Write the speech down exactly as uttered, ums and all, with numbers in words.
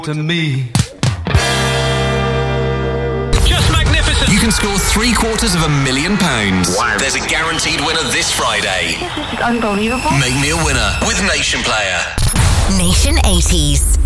to me. Just magnificent. You can score three quarters of a million pounds. Wow. There's a guaranteed winner this Friday. This is unbelievable. Make me a winner with Nation Player. Nation eighties.